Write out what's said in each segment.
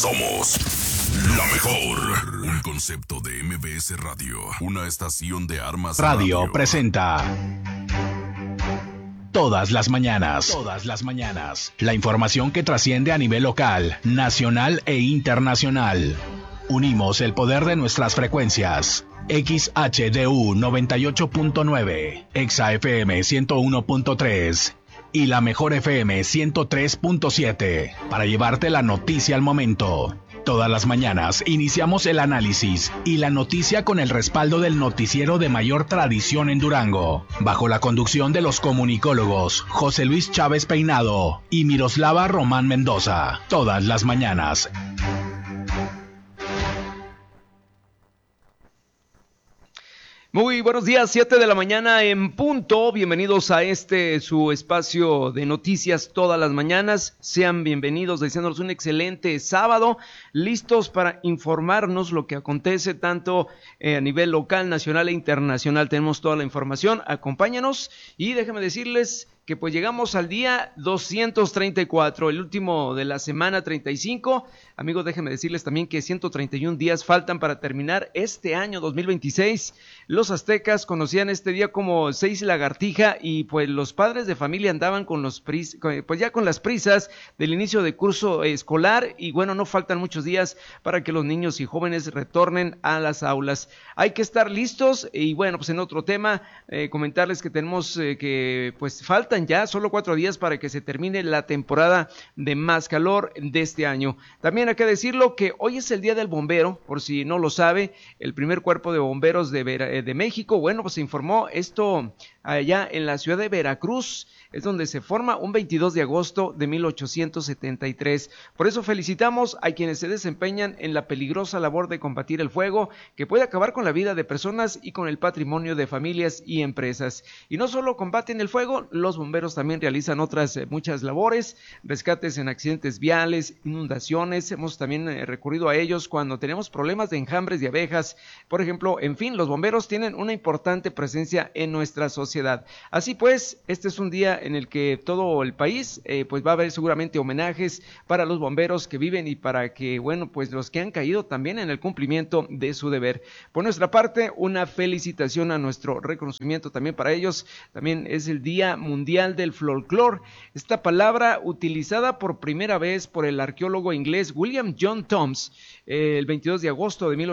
Somos la mejor. Un concepto de MBS Radio. Una estación de Armas Radio presenta Todas las mañanas. La información que trasciende a nivel local, nacional e internacional. Unimos el poder de nuestras frecuencias. XHDU 98.9, ExaFM 101.3 y la Mejor FM 103.7 para llevarte la noticia al momento. Todas las mañanas iniciamos el análisis y la noticia con el respaldo del noticiero de mayor tradición en Durango, bajo la conducción de los comunicólogos José Luis Chávez Peinado y Miroslava Román Mendoza. Todas las mañanas. Muy buenos días, 7 de la mañana en punto. Bienvenidos a su espacio de noticias todas las mañanas. Sean bienvenidos, deseándoles un excelente sábado, listos para informarnos lo que acontece tanto a nivel local, nacional e internacional. Tenemos toda la información, acompáñanos y déjenme decirles que pues llegamos al día 234, el último de la semana 35. Amigos, déjenme decirles también que 131 días faltan para terminar este año 2026. Los aztecas conocían este día como Seis Lagartija y pues los padres de familia andaban con las prisas del inicio de curso escolar y bueno, no faltan muchos días para que los niños y jóvenes retornen a las aulas. Hay que estar listos y bueno, pues en otro tema, comentarles que tenemos que pues faltan ya solo 4 días para que se termine la temporada de más calor de este año. También hay que decirlo que hoy es el Día del Bombero, por si no lo sabe, el primer cuerpo de bomberos de México, bueno, pues se informó esto allá en la ciudad de Veracruz, es donde se forma un 22 de agosto de 1873. Por eso felicitamos a quienes se desempeñan en la peligrosa labor de combatir el fuego, que puede acabar con la vida de personas y con el patrimonio de familias y empresas. Y no solo combaten el fuego, los bomberos también realizan otras muchas labores, rescates en accidentes viales, inundaciones, hemos también recurrido a ellos cuando tenemos problemas de enjambres de abejas, por ejemplo. En fin, los bomberos tienen una importante presencia en nuestra sociedad. Así pues, este es un día en el que todo el país pues va a haber seguramente homenajes para los bomberos que viven y para que, bueno, pues los que han caído también en el cumplimiento de su deber. Por nuestra parte, una felicitación a nuestro reconocimiento también para ellos. También es el Día Mundial del Folclore, esta palabra utilizada por primera vez por el arqueólogo inglés William John Thoms el 22 de agosto de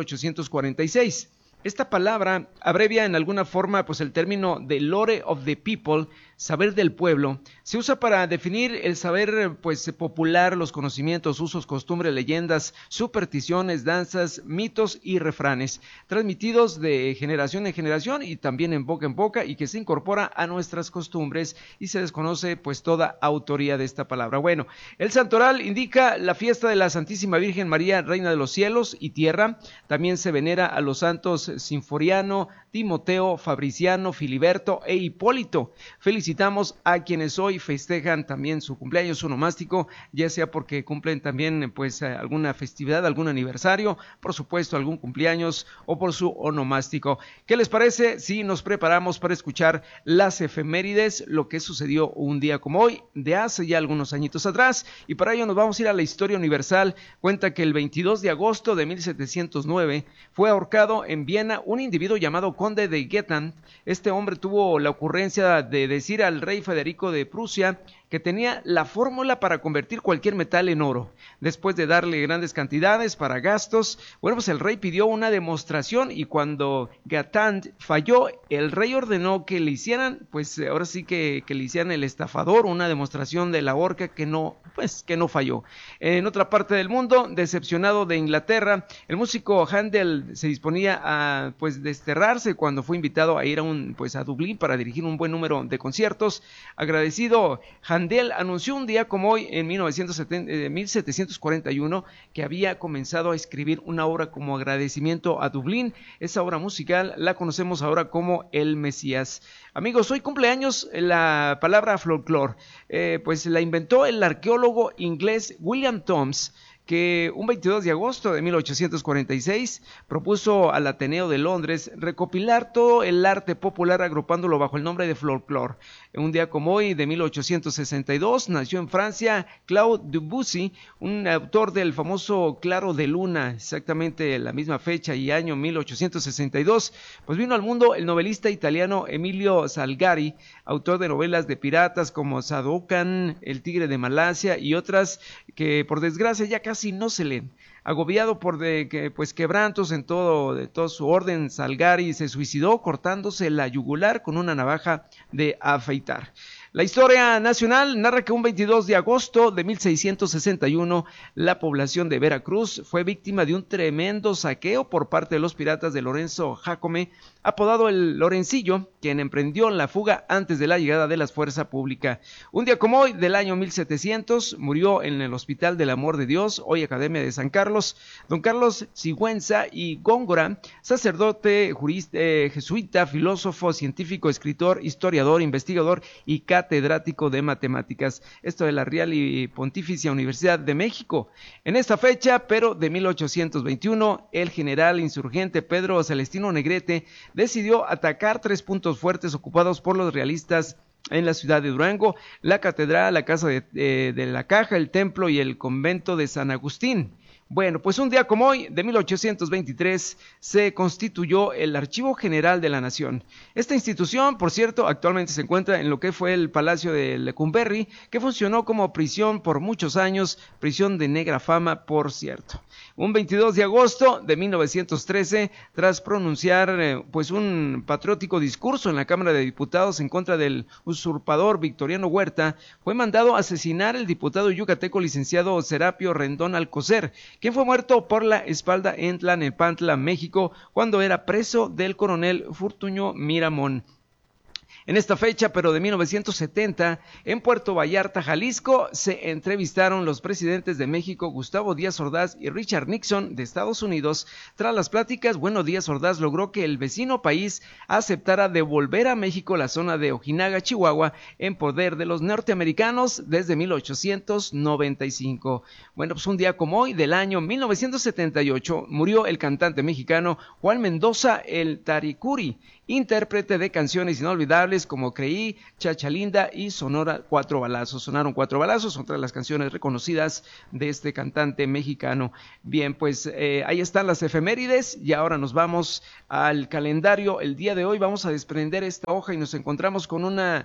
1846. Esta palabra abrevia en alguna forma pues el término de lore of the people, saber del pueblo. Se usa para definir el saber pues popular, los conocimientos, usos, costumbres, leyendas, supersticiones, danzas, mitos y refranes, transmitidos de generación en generación y también en boca, y que se incorpora a nuestras costumbres y se desconoce pues toda autoría de esta palabra. Bueno, el santoral indica la fiesta de la Santísima Virgen María, Reina de los cielos y tierra. También se venera a los santos Sinforiano, Timoteo, Fabriciano, Filiberto e Hipólito. Felicitamos a quienes hoy festejan también su cumpleaños onomástico, ya sea porque cumplen también pues alguna festividad, algún aniversario, por supuesto algún cumpleaños o por su onomástico. ¿Qué les parece si nos preparamos para escuchar las efemérides, lo que sucedió un día como hoy, de hace ya algunos añitos atrás? Y para ello nos vamos a ir a la historia universal. Cuenta que el 22 de agosto de 1709 fue ahorcado en Viena un individuo llamado Conde de Guettan. Este hombre tuvo la ocurrencia de decir al rey Federico de Prusia que tenía la fórmula para convertir cualquier metal en oro. Después de darle grandes cantidades para gastos, bueno, pues el rey pidió una demostración y cuando Guettan falló, el rey ordenó que le hicieran, pues ahora sí que le hicieran el estafador, una demostración de la horca que no falló. En otra parte del mundo, decepcionado de Inglaterra, el músico Handel se disponía a pues desterrarse cuando fue invitado a ir a Dublín para dirigir un buen número de conciertos. Agradecido, Handel anunció un día como hoy en 1741 que había comenzado a escribir una obra como agradecimiento a Dublín. Esa obra musical la conocemos ahora como El Mesías. Amigos, hoy cumpleaños la palabra folclore, pues la inventó el arqueólogo inglés William Thoms, que un 22 de agosto de 1846 propuso al Ateneo de Londres recopilar todo el arte popular agrupándolo bajo el nombre de folclore. Un día como hoy de 1862 nació en Francia Claude Debussy, un autor del famoso Claro de Luna, exactamente la misma fecha y año 1862. Pues vino al mundo el novelista italiano Emilio Salgari, autor de novelas de piratas como Sadokan, El Tigre de Malasia y otras que por desgracia ya casi no se leen. Agobiado por quebrantos de todo su orden, Salgari se suicidó cortándose la yugular con una navaja de afeitar. La historia nacional narra que un 22 de agosto de 1661 la población de Veracruz fue víctima de un tremendo saqueo por parte de los piratas de Lorenzo Jácome, apodado el Lorencillo, quien emprendió la fuga antes de la llegada de las fuerzas públicas. Un día como hoy del año 1700 murió en el Hospital del Amor de Dios, hoy Academia de San Carlos, don Carlos Sigüenza y Góngora, sacerdote, jurista, jesuita, filósofo, científico, escritor, historiador, investigador y catedrático de matemáticas, esto de la Real y Pontificia Universidad de México. En esta fecha, pero de 1821, el general insurgente Pedro Celestino Negrete decidió atacar 3 puntos fuertes ocupados por los realistas en la ciudad de Durango: la catedral, la casa de la Caja, el templo y el convento de San Agustín. Bueno, pues un día como hoy, de 1823, se constituyó el Archivo General de la Nación. Esta institución, por cierto, actualmente se encuentra en lo que fue el Palacio de Lecumberri, que funcionó como prisión por muchos años, prisión de negra fama, por cierto. Un 22 de agosto de 1913, tras pronunciar un patriótico discurso en la Cámara de Diputados en contra del usurpador Victoriano Huerta, fue mandado a asesinar el diputado yucateco licenciado Serapio Rendón Alcocer, quien fue muerto por la espalda en Tlalnepantla, México, cuando era preso del coronel Fortunio Miramón. En esta fecha, pero de 1970, en Puerto Vallarta, Jalisco, se entrevistaron los presidentes de México, Gustavo Díaz Ordaz y Richard Nixon de Estados Unidos. Tras las pláticas, Díaz Ordaz logró que el vecino país aceptara devolver a México la zona de Ojinaga, Chihuahua, en poder de los norteamericanos desde 1895. Bueno, pues un día como hoy, del año 1978, murió el cantante mexicano Juan Mendoza el Taricuri, intérprete de canciones inolvidables como Creí, Chachalinda y Sonaron Cuatro Balazos, otra de las canciones reconocidas de este cantante mexicano. Bien, pues ahí están las efemérides y ahora nos vamos al calendario. El día de hoy vamos a desprender esta hoja y nos encontramos con una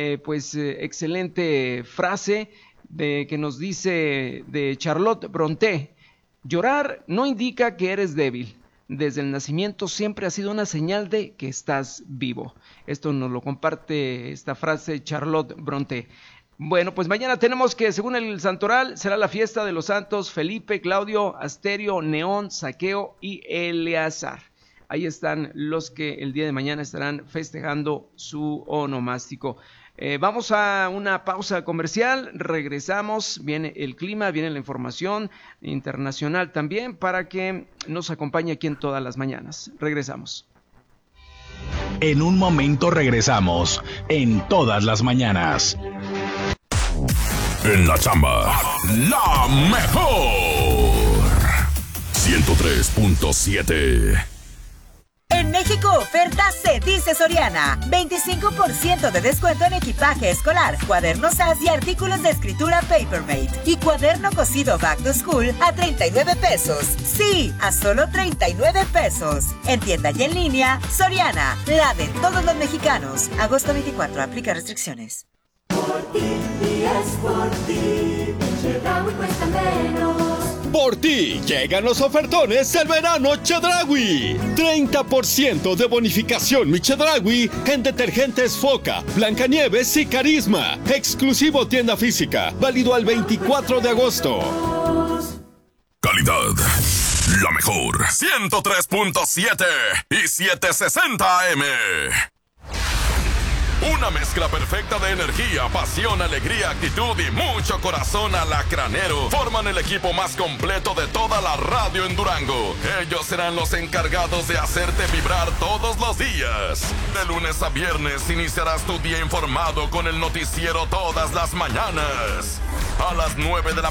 excelente frase que nos dice de Charlotte Brontë: llorar no indica que eres débil. Desde el nacimiento siempre ha sido una señal de que estás vivo. Esto nos lo comparte esta frase Charlotte Brontë. Bueno, pues mañana tenemos que, según el santoral, será la fiesta de los santos Felipe, Claudio, Asterio, Neón, Zaqueo y Eleazar. Ahí están los que el día de mañana estarán festejando su onomástico. Vamos a una pausa comercial, regresamos, viene el clima, viene la información internacional también para que nos acompañe aquí en todas las mañanas. Regresamos. En un momento regresamos en todas las mañanas. En la chamba, la mejor 103.7. En México, oferta se dice Soriana. 25% de descuento en equipaje escolar, cuadernos SAS y artículos de escritura Papermate. Y cuaderno cosido Back to School a 39 pesos. Sí, a solo 39 pesos. En tienda y en línea, Soriana, la de todos los mexicanos. Agosto 24, aplica restricciones. Por ti, y es por ti, Chedraui cuesta menos. Por ti llegan los ofertones del verano Chedraui. 30% de bonificación mi Chedraui en detergentes Foca, Blancanieves y Carisma. Exclusivo tienda física, válido al 24 de agosto. Calidad, la mejor 103.7 y 760 AM. Una mezcla perfecta de energía, pasión, alegría, actitud y mucho corazón alacranero forman el equipo más completo de toda la radio en Durango. Ellos serán los encargados de hacerte vibrar todos los días. De lunes a viernes iniciarás tu día informado con el noticiero Todas las Mañanas. A las 9 de la